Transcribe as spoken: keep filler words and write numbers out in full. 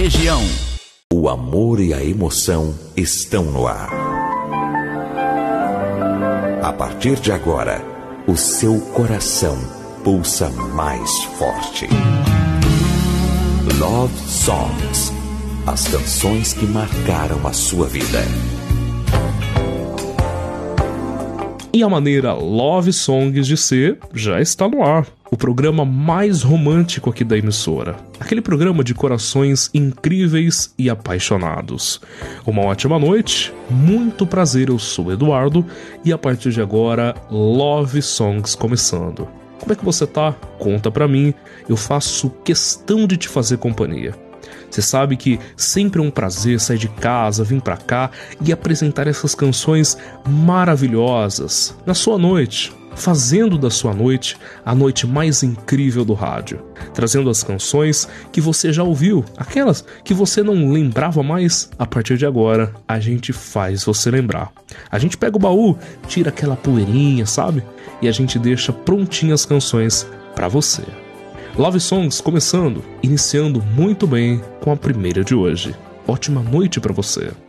região. O amor e a emoção estão no ar. A partir de agora, o seu coração pulsa mais forte. Love Songs. As canções que marcaram a sua vida. E a maneira Love Songs de ser já está no ar. O programa mais romântico aqui da emissora. Aquele programa de corações incríveis e apaixonados. Uma ótima noite, muito prazer, eu sou o Eduardo e a partir de agora, Love Songs começando. Como é que você tá? Conta pra mim, eu faço questão de te fazer companhia. Você sabe que sempre é um prazer sair de casa, vir pra cá e apresentar essas canções maravilhosas na sua noite, fazendo da sua noite a noite mais incrível do rádio, trazendo as canções que você já ouviu, aquelas que você não lembrava mais. A partir de agora, a gente faz você lembrar. A gente pega o baú, tira aquela poeirinha, sabe? E a gente deixa prontinhas as canções pra você. Love Songs começando, iniciando muito bem com a primeira de hoje. Ótima noite pra você.